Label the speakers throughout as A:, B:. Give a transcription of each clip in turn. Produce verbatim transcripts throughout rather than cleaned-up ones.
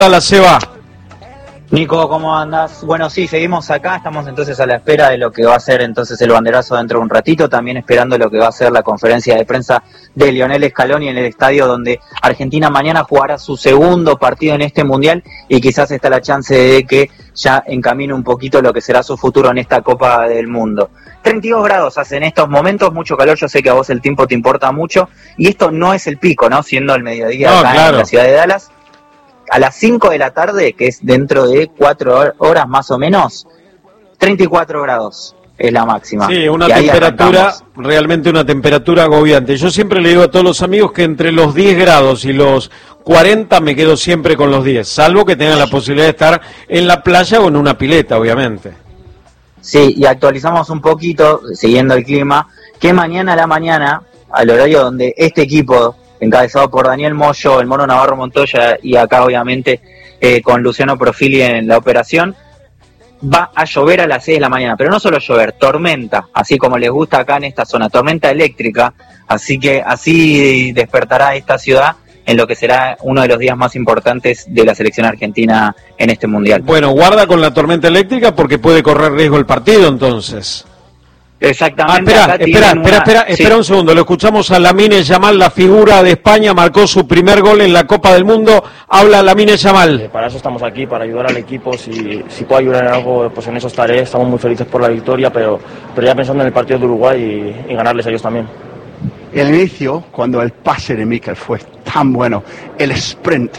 A: la Seba.
B: Nico, ¿cómo andas? Bueno, sí, seguimos acá, estamos entonces a la espera de lo que va a ser entonces el banderazo dentro de un ratito, también esperando lo que va a ser la conferencia de prensa de Lionel Scaloni en el estadio donde Argentina mañana jugará su segundo partido en este Mundial y quizás está la chance de que ya encamine un poquito lo que será su futuro en esta Copa del Mundo. treinta y dos grados hace en estos momentos, mucho calor, yo sé que a vos el tiempo te importa mucho y esto no es el pico, ¿no? Siendo el mediodía
A: no,
B: acá
A: claro.
B: en la ciudad de Dallas. A las cinco de la tarde, que es dentro de cuatro horas más o menos, treinta y cuatro grados es la máxima.
A: Sí, una
B: y
A: temperatura, realmente una temperatura agobiante. Yo siempre le digo a todos los amigos que entre los diez grados y los cuarenta me quedo siempre con los diez, salvo que tengan la posibilidad de estar en la playa o en una pileta, obviamente.
B: Sí, y actualizamos un poquito, siguiendo el clima, que mañana a la mañana, al horario donde este equipo, encabezado por Daniel Moyo, el Mono Navarro Montoya y acá obviamente eh, con Luciano Profili en la operación, va a llover a las seis de la mañana, pero no solo llover, tormenta, así como les gusta acá en esta zona, tormenta eléctrica, así que así despertará esta ciudad en lo que será uno de los días más importantes de la selección argentina en este Mundial.
A: Bueno, guarda con la tormenta eléctrica porque puede correr riesgo el partido entonces.
B: Exactamente.
A: Ah, espera, espera, espera,
B: una...
A: espera,
B: sí.
A: espera un segundo. Lo escuchamos a Lamine Yamal, la figura de España, marcó su primer gol en la Copa del Mundo. Habla Lamine Yamal.
C: Eh, para eso estamos aquí, para ayudar al equipo. Si, si puedo ayudar en algo, pues en eso estaré. Estamos muy felices por la victoria, pero, pero ya pensando en el partido de Uruguay y, y ganarles a ellos también.
D: El inicio, cuando el pase de Mikel fue tan bueno, el sprint,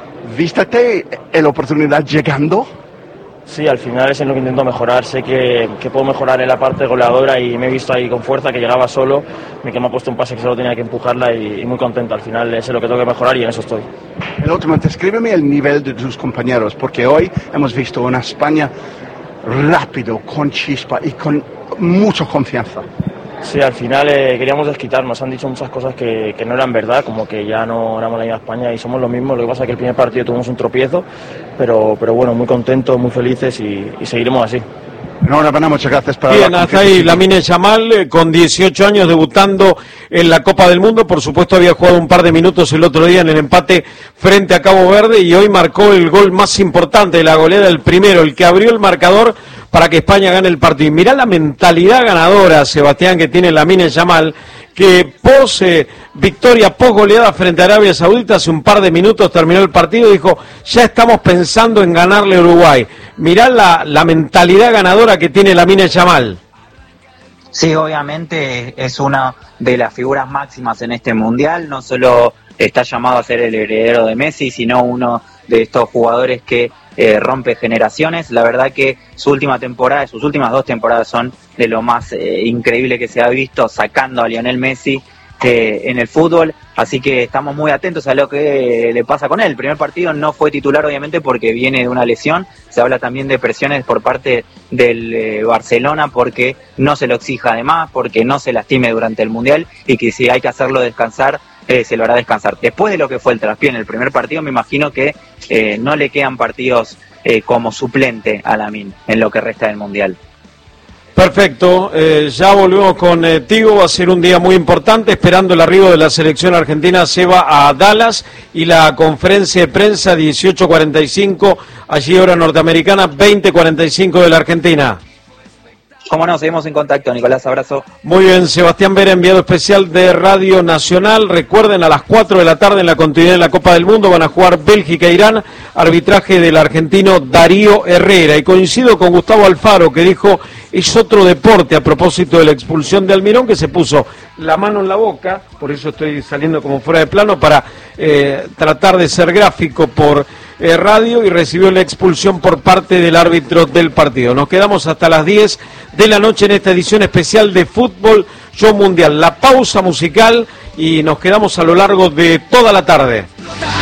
D: ¿vístete la oportunidad llegando?
C: Sí, al final es en lo que intento mejorar. Sé que, que puedo mejorar en la parte goleadora y me he visto ahí con fuerza, que llegaba solo, que me ha puesto un pase que solo tenía que empujarla y, y muy contento. Al final es en lo que tengo que mejorar y en eso estoy.
D: El último, descríbeme el nivel de tus compañeros, porque hoy hemos visto una España rápido, con chispa y con mucha confianza.
C: Sí, al final eh, queríamos desquitarnos, han dicho muchas cosas que, que no eran verdad, como que ya no éramos la misma España y somos lo mismo. Lo que pasa es que el primer partido tuvimos un tropiezo, pero, pero bueno, muy contentos, muy felices y, y seguiremos así.
D: Enhorabuena, muchas gracias para
A: Bien,
D: la
A: hasta ahí Lamine Yamal, eh, con dieciocho años debutando en la Copa del Mundo. Por supuesto había jugado un par de minutos el otro día en el empate frente a Cabo Verde y hoy marcó el gol más importante de la goleada, el primero, el que abrió el marcador para que España gane el partido. Y mirá la mentalidad ganadora, Sebastián, que tiene Lamine Yamal, que pos eh, victoria, pos goleada frente a Arabia Saudita, hace un par de minutos terminó el partido, dijo, ya estamos pensando en ganarle a Uruguay. Mirá la, la mentalidad ganadora que tiene Lamine Yamal.
B: Sí, obviamente es una de las figuras máximas en este Mundial, no solo está llamado a ser el heredero de Messi, sino uno de estos jugadores que eh, rompe generaciones. La verdad que su última temporada, sus últimas dos temporadas son de lo más eh, increíble que se ha visto, sacando a Lionel Messi eh, en el fútbol, así que estamos muy atentos a lo que le pasa con él. El primer partido no fue titular obviamente porque viene de una lesión, se habla también de presiones por parte del eh, Barcelona porque no se lo exija además, porque no se lastime durante el Mundial y que si hay que hacerlo descansar, Eh, se lo hará descansar. Después de lo que fue el traspié en el primer partido, me imagino que eh, no le quedan partidos eh, como suplente a Lamine en lo que resta del Mundial.
A: Perfecto, eh, ya volvemos contigo, va a ser un día muy importante, esperando el arribo de la selección argentina. Se va a Dallas y la conferencia de prensa dieciocho cuarenta y cinco, allí hora norteamericana, veinte cuarenta y cinco de la Argentina.
B: Cómo no, seguimos en contacto, Nicolás, abrazo.
A: Muy bien, Sebastián Vera, enviado especial de Radio Nacional. Recuerden, a las cuatro de la tarde en la continuidad de la Copa del Mundo van a jugar Bélgica e Irán, arbitraje del argentino Darío Herrera. Y coincido con Gustavo Alfaro, que dijo, es otro deporte a propósito de la expulsión de Almirón, que se puso la mano en la boca, por eso estoy saliendo como fuera de plano, para eh, tratar de ser gráfico por eh, radio, y recibió la expulsión por parte del árbitro del partido. Nos quedamos hasta las diez de la noche en esta edición especial de Fútbol Show Mundial. La pausa musical y nos quedamos a lo largo de toda la tarde.